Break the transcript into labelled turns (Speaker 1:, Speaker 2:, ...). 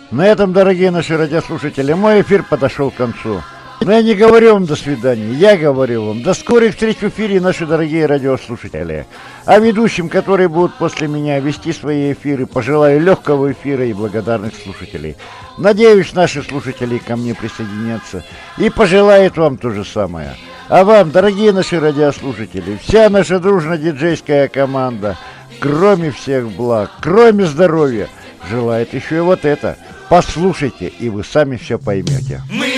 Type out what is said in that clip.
Speaker 1: На этом, дорогие наши радиослушатели, мой эфир подошел к концу. Но я не говорю вам до свидания, я говорю вам до скорых встреч в эфире, наши дорогие радиослушатели. А ведущим, которые будут после меня вести свои эфиры, пожелаю легкого эфира и благодарных слушателей. Надеюсь, наши слушатели ко мне присоединятся и пожелают вам то же самое. А вам, дорогие наши радиослушатели, вся наша дружно-диджейская команда, кроме всех благ, кроме здоровья, желает еще и вот это. Послушайте, и вы сами все поймете.